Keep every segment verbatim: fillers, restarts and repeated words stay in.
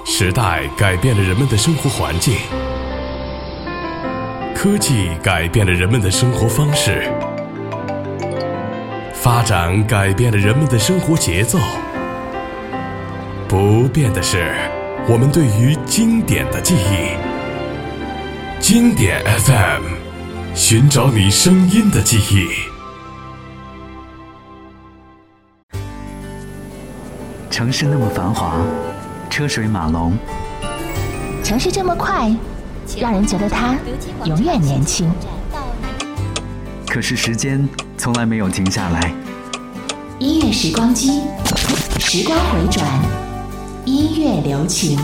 时代改变了人们的生活环境，科技改变了人们的生活方式，发展改变了人们的生活节奏。不变的是我们对于经典的记忆。经典 F M， 寻找你声音的记忆。 城市那么繁华，车水马龙， 城市这么快，让人觉得它永远年轻。 可是时间从来没有停下来。 音乐时光机，时光回转，音乐留情。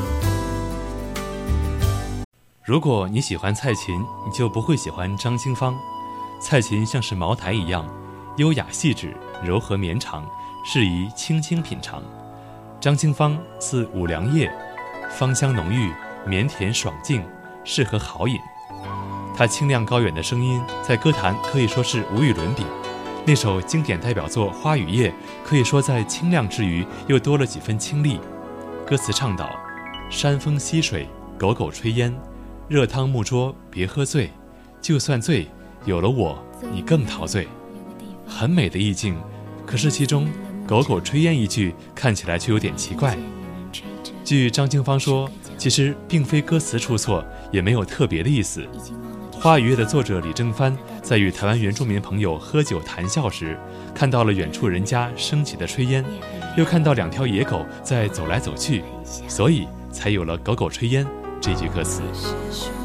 如果你喜欢蔡琴，你就不会喜欢张清芳。蔡琴像是茅台一样，优雅细致，柔和绵长，适宜轻轻品尝。张清芳似五粮液，芳香浓郁，绵甜爽净，适合好饮。她清亮高远的声音在歌坛可以说是无与伦比。那首经典代表作《花与叶》可以说在清亮之余又多了几分清丽。歌词倡导：山风溪水，狗狗炊烟，热汤木桌别喝醉，就算醉，有了我你更陶醉。很美的意境，可是其中狗狗炊烟一句看起来却有点奇怪。据张清芳说，其实并非歌词出错，也没有特别的意思。花与叶的作者李正帆在与台湾原住民朋友喝酒谈笑时，看到了远处人家升起的炊烟，又看到两条野狗在走来走去，所以才有了狗狗炊烟这句歌词。